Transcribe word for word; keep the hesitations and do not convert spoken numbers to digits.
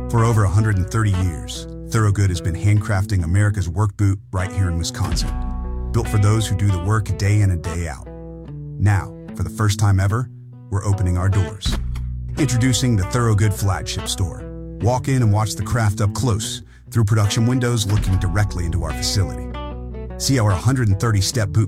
For over one hundred thirty years, Thorogood has been handcrafting America's work boot right here in Wisconsin, built for those who do the work day in and day out. Now, for the first time ever, we're opening our doors. Introducing the Thorogood Flagship Store. Walk in and watch the craft up close through production windows looking directly into our facility. See our one hundred thirty step boot